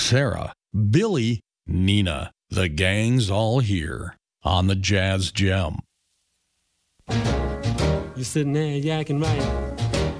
Sarah, Billy, Nina. The gang's all here on the Jazz Gem. You're sitting there yakking right.